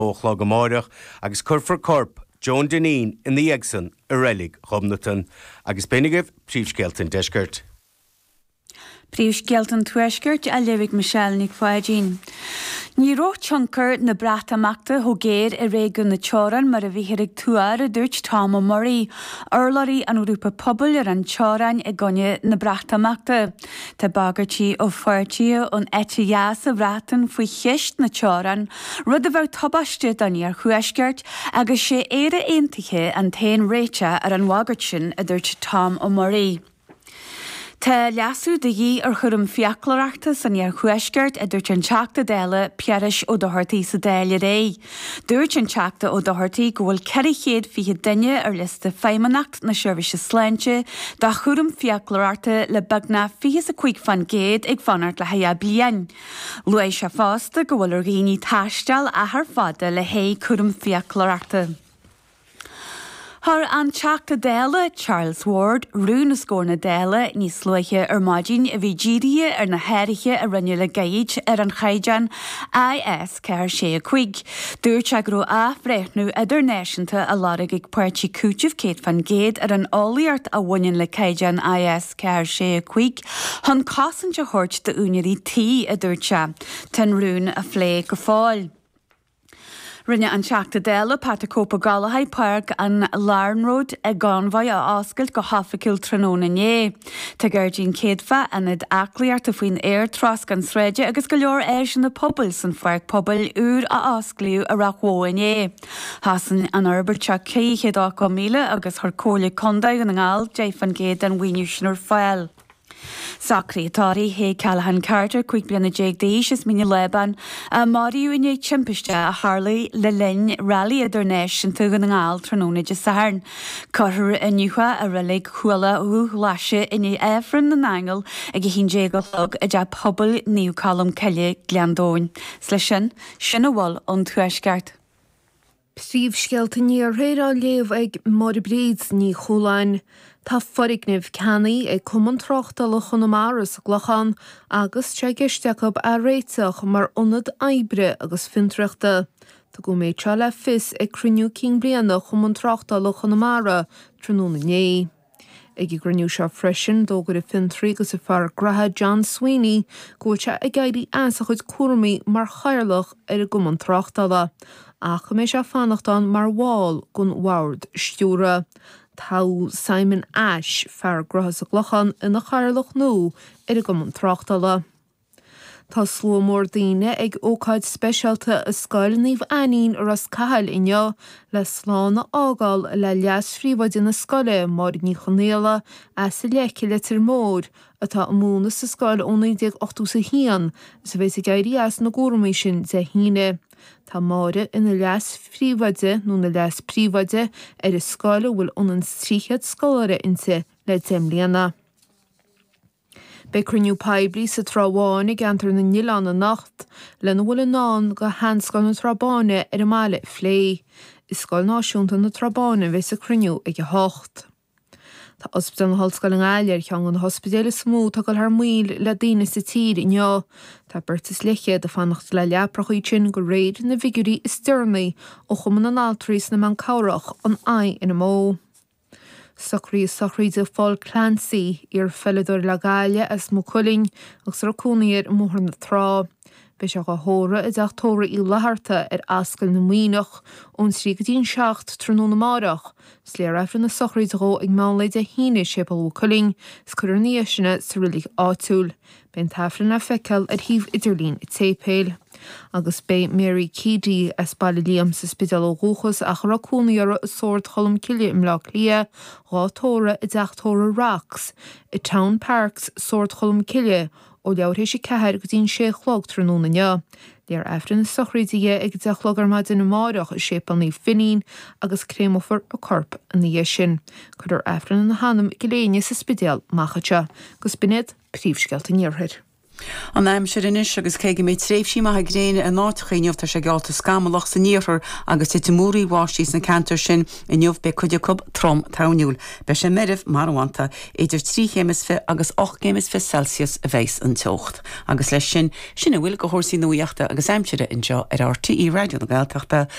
ó Chlógamáireach agus Curfar Corp, Joan Deneen in the Egson, Irelig, Chomnatan, agus Benigif, Príomhscéaltainn Deisceart. Príomhscéaltainn Tuaisceart a Livig Michelle Nic Fáidín. Ní ró tioncar na bratamachta ho géir I réigiún na teoran mar a bhíhirig tuair a dúirt Tom Murray, Urlarí an grúpa pobl ar an teorain I gonne na bratamachta. Tá bagartí ó fuirtí ón etias a bhratan faoi cheist na teoran, rud a bheith tabaiste daní ar Chuaisceart agus sé éire aontaithe an tain réite ar an wagart sin a dúirt Tom Murray. Tá leasú de dhí ar churum fiaclareachta san ar Chuaisceart a dúirt an teachta déile Piaris ó Doherty sa déile ré. Dúirt an teachta ó Doherty go bhfuil 450 duine ar lista féimanacht na seirbhíse sláinte dá churum fiaclareachta le bagna 25 fan géad ag fanart le haia blian. Luaidh se fásta go bhfuil ar ghaoine taistil a th fada le hé churum fiaclareachta. Har an teachta déile Charles Ward rún scór na déile níos sluithe ar maidin a bhí ddírie ar na háirithe a rinne le gaid ar an chaidean IS ceir sé a chuig. Dúirt a gró a bhreithnú idirnáisiúnta a láraigh ag puirtí cúteamh Kate van Géad ar an ólaíart a bhain le caidean IS ceir sé a chuig, chun cosanta thuirt de únirí tí a dúirte, tan rún a phlé go fáil. Rinne an teachta déile Páta Cópa Galahai Park an Larn Road ag gánmhaid a oscailt go hafaciil tróna né. Tá Gairdín Céadfa anad aclaíart a faoin air trosc an sreide agus go leor éis na pobl san fearc pobl úr a oscliú a rachmóin né. Hasan an Arberteach 100 míle agus thar cóla condaigh an ngáil Jay van Géad an bhaoiniú sin ar fáil. Secretárí Hay Callahan Carter chuig bliana déag déis is míne Leban a mariú iné timpiste a Harley le linn rally idirnáisiúnta gan ngáil tróna de saharn. Carthar iniucha a rilig chuala ú leise iné éfran na angel ag hín déagalog a de pobl níú calm ceile gleandóin. Slais sin a bhil an Tuaisceart. Príomhscéaltainn ní ar réad á léamh ag Morbríd ní choláin. Tá forighnimh ceannaí ag cumann tráchta le Chonamara sa Ghlachan agus te geisteach a réiteach mar ionad oibre agus fintriachta. Tá go méid se le fis ag cruniú cin bliana cumann tráchta le Chonamara tróna né. Ag gruniú se freisin dógur I fintrí agus I fear gratha John Sweeney go se ag gairí as a chuid cuairmaí mar chairlach ar a cumann tráchtala. Ach go méid se fannachtán mar bháil gon Ward stiúra. Tá Simon Ash fear gratha sa Ghlachan ina chairlach nó ar a cumann tráchtala. Tá slua mór daoine ag ócáid speisialta a scoil níomh aín ar as cahail inne le sláánna ágáil le leas phríomhaide na scoile mar ní chonéala as sa leice letar mór atá múna sa scoil ón 18 sa hían sa bheits a gairí as na gcóirmí sin de híine. Tá máire ina leas phríomhaide nó na leas príomhaide ar is scoile bhfuil ionan tríchead scoláire inse le déimlíana. Bei cruniú peibrí sa trábháine gantar na nílána nacht le na bhfuil ná go hanscoil na trábáine ar a mála phlé. Is scoil náisiúnta na trábáine bheits a cruniú ag a hocht. Tá ospidal na hallscoil an Ailear cheann an hospidéile smó tá go thar míl le daine sa tír inniu. Tá burtas leiche de fannacht le leaprachaí sin go réad na figurí is stearnaí ó chumann an altrís na man cabhrach an ai ina mó. Socrí de fáil Clancy ar fellador le gaile as mó culling agus ar cúnaíar móthar na trá. Bei se go hóra is achtóra I leharta ar ascail na míoch ón trí go dtíon 7 tróna márach, sléir efran na sochraí de ró ag málaid a híine sépal ó culling scur níos sinna sa rilig áitiúil. Ben tafran na feiceal ar híomh idirlín I tépéil. Agus bei Mary Keedy as bailíam sa spidal ó Gúchas ach ra cúnaíar a sort cholam ciile im lá lia, rátóra I deachtóra Rocks, I Town Parks sort cholam ciile, ó leabhrééis sé ceithir go dtíon sé chlog tróna ne. Léar efran na sochraíide ag deachlog ar maid ina máireach sépal ní finín agus crémófar a corp an dhé sin. Chud ar efran na hanam go léine sa spidéal machchaite, gus binad príomhscéaltainn níorthair. An aim se inis agus céige méid tréifsí a gréine an náchéineh tá sé gáalta scamalach sa níorthar agus titimúí bháistís na cantar sin inniuh be chuidecob trom taniúil. Be sé merih marhaanta idir 3 chéimisfe agus 8 chéimisfe Celsius a bhéis an teocht. Agus leis sinna bhfuil go hórsaí nuíochta agus aimseire inseo ar RTí radio na Gaeltachta